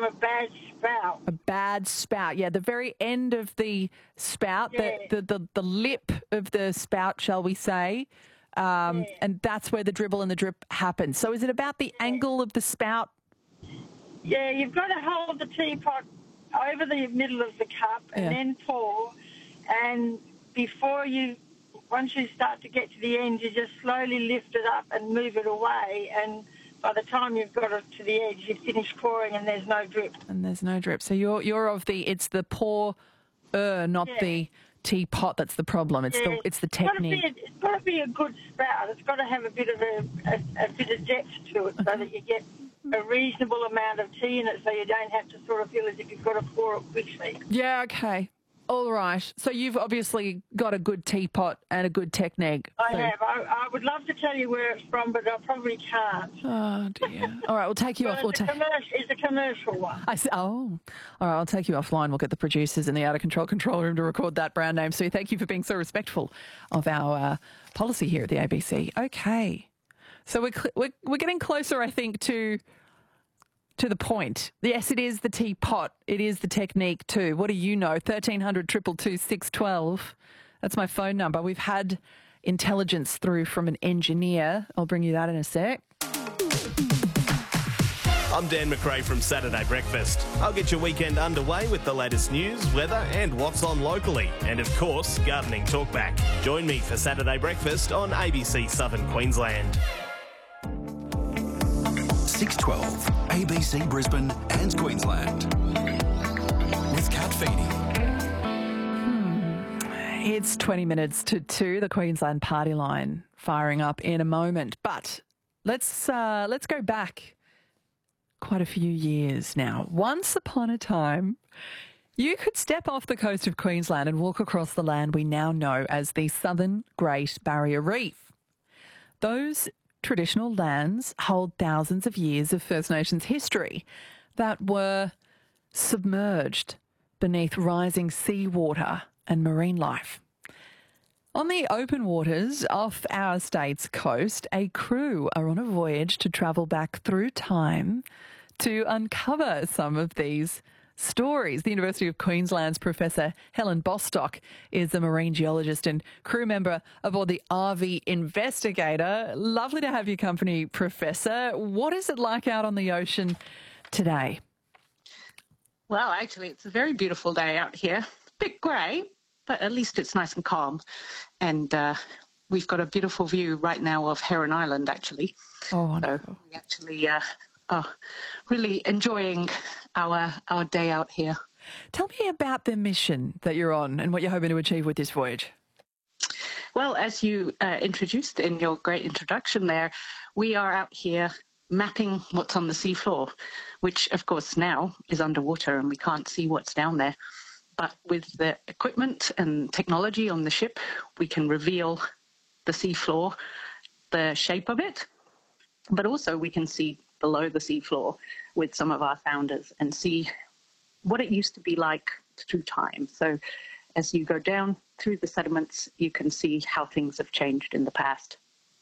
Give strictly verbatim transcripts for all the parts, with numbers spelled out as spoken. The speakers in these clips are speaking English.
a bad spout. A bad spout, yeah, the very end of the spout, Yeah. the, the, the, the lip of the spout, shall we say, um, Yeah. and that's where the dribble and the drip happens. So is it about the Yeah. angle of the spout? Yeah, you've got to hold the teapot over the middle of the cup and Yeah. then pour, and before you, once you start to get to the end, you just slowly lift it up and move it away, and by the time you've got it to the edge, you've finished pouring and there's no drip. And there's no drip. So you're you're of the, it's the pour, uh, not Yeah. the teapot that's the problem. It's Yeah. the it's the It's gotta be technique. a- It's got to be a good spout. It's got to have a bit of a, a, a bit of depth to it so that you get a reasonable amount of tea in it, so you don't have to sort of feel as if you've got to pour it quickly. Yeah, okay. All right. So you've obviously got a good teapot and a good technique. I So- have. I, I would love to tell you where it's from, but I probably can't. Oh, dear. All right, we'll take you Well, off. We'll it's, a ta- commercial, it's a commercial one. I see. Oh, all right. I'll take you offline. We'll get the producers in the out of control control room to record that brand name. So thank you for being so respectful of our uh, policy here at the A B C. Okay, so we're, cl- we're we're getting closer, I think, to to the point. Yes, it is the teapot. It is the technique too. What do you know? Thirteen hundred triple two six twelve. That's my phone number. We've had intelligence through from an engineer. I'll bring you that in a sec. I'm Dan McRae from Saturday Breakfast. I'll get your weekend underway with the latest news, weather and what's on locally. And of course, gardening talkback. Join me for Saturday Breakfast on A B C Southern Queensland. six twelve, A B C Brisbane and Queensland. With Kat Feeney. It's twenty minutes to two, the Queensland party line firing up in a moment. But let's uh, let's go back quite a few years now. Once upon a time, you could step off the coast of Queensland and walk across the land we now know as the Southern Great Barrier Reef. Those traditional lands hold thousands of years of First Nations history that were submerged beneath rising seawater and marine life. On the open waters off our state's coast, a crew are on a voyage to travel back through time to uncover some of these stories. The University of Queensland's Professor Helen Bostock is a marine geologist and crew member aboard the R V Investigator. Lovely to have your company, Professor. What is it like out on the ocean today? Well, actually, it's a very beautiful day out here. Bit grey, but at least it's nice and calm. And uh, we've got a beautiful view right now of Heron Island, actually. Oh, wonderful. So we actually uh, are really enjoying our our day out here. Tell me about the mission that you're on and what you're hoping to achieve with this voyage. Well, as you uh, introduced in your great introduction there, we are out here mapping what's on the seafloor, which, of course, now is underwater and we can't see what's down there. But with the equipment and technology on the ship, we can reveal the seafloor, the shape of it, but also we can see below the seafloor with some of our founders and see what it used to be like through time. So as you go down through the sediments, you can see how things have changed in the past.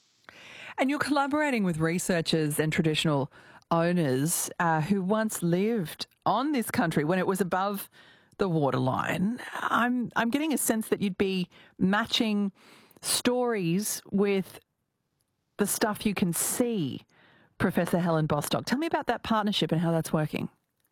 And you're collaborating with researchers and traditional owners uh, who once lived on this country when it was above the waterline. I'm I'm getting a sense that you'd be matching stories with the stuff you can see, Professor Helen Bostock. Tell me about that partnership and how that's working.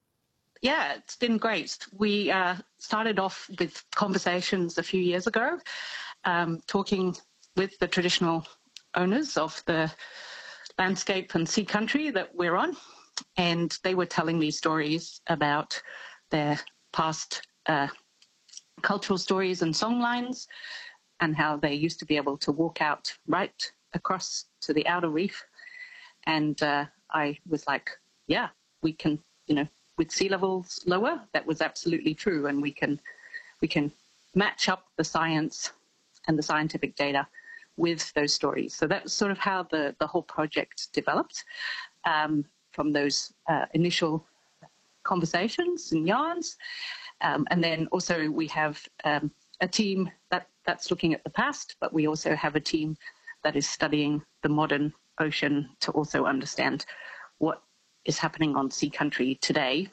Yeah, it's been great. We uh, started off with conversations a few years ago, um, talking with the traditional owners of the landscape and sea country that we're on, and they were telling me stories about their past uh, cultural stories and songlines and how they used to be able to walk out right across to the outer reef. And uh, I was like, yeah, we can, you know, with sea levels lower, that was absolutely true. And we can, we can match up the science and the scientific data with those stories. So that's sort of how the, the whole project developed um, from those uh, initial conversations and yarns. Um, and then also we have um, a team that, that's looking at the past, but we also have a team that is studying the modern ocean to also understand what is happening on sea country today